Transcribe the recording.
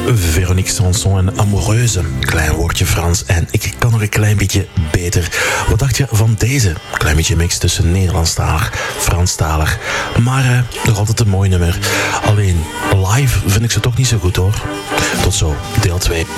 Véronique Sanson en Amoureuse. Klein woordje Frans en ik kan nog een klein beetje beter. Wat dacht je van deze? Klein beetje mix tussen Nederlandstalig, Franstalig. Maar nog altijd een mooi nummer. Alleen live vind ik ze toch niet zo goed hoor. Tot zo, deel 2.